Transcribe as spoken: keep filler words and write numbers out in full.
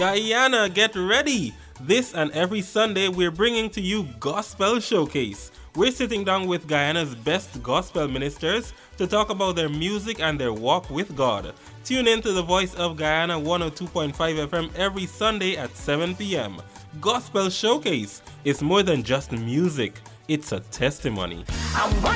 Guyana, get ready! This and every Sunday we're bringing to you Gospel Showcase. We're sitting down with Guyana's best gospel ministers to talk about their music and their walk with God. Tune in to the Voice of Guyana one oh two point five F M every Sunday at seven p.m. Gospel Showcase is more than just music, it's a testimony.